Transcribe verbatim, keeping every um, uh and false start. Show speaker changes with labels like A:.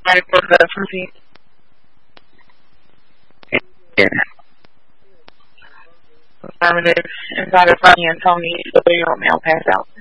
A: Ready for the proceed?
B: Yeah.
A: Affirmative. Inside of Franny and Tony, the three-year-old male passed out.